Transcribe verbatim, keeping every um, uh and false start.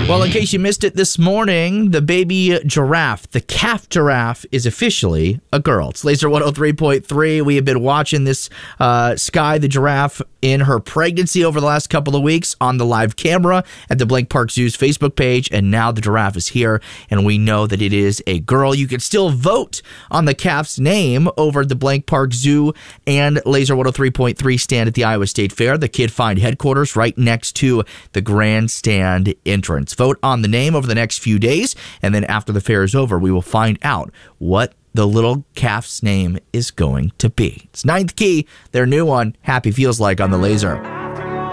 Well, in case you missed it this morning, the baby giraffe, the calf giraffe, is officially a girl. It's Laser one oh three point three. We have been watching this uh, Sky, the giraffe, in her pregnancy over the last couple of weeks on the live camera at the Blank Park Zoo's Facebook page, and now the giraffe is here, and we know that it is a girl. You can still vote on the calf's name over at the Blank Park Zoo and Laser one oh three point three stand at the Iowa State Fair, the Kid Find headquarters right next to the grandstand entrance. Vote on the name over the next few days, and then after the fair is over, we will find out what the little calf's name is going to be. It's Ninth Key, their new one, Happy Feels Like on the Laser.